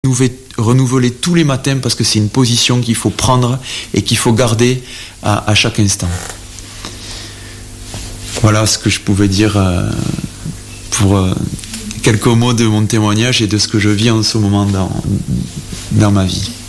renouveler tous les matins parce que c'est une position qu'il faut prendre et qu'il faut garder à chaque instant. Voilà ce que je pouvais dire pour quelques mots de mon témoignage et de ce que je vis en ce moment dans ma vie.